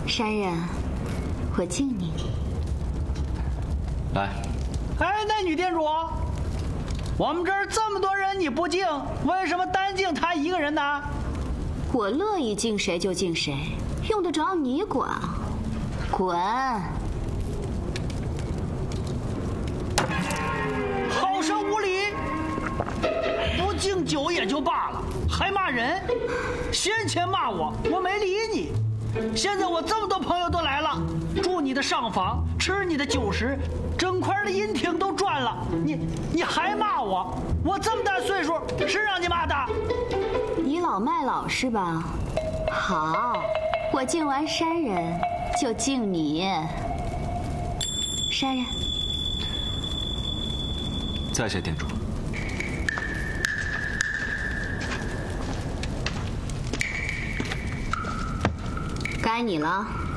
山人，我敬你。 来。 哎，那女店主，我们这儿这么多人你不敬，为什么单敬他一个人呢？ 我乐意敬谁就敬谁，用得着你管？滚！ 好生无礼！不敬酒也就罢了，还骂人。先前骂我，我没理你。现在我这么多朋友都来了，住你的上房，吃你的酒食，整块的阴亭都转了，你还骂我？我这么大岁数，是让你骂的？ 倚老卖老是吧？好，我敬完山人就敬你。山人， 在下店主。 该你了。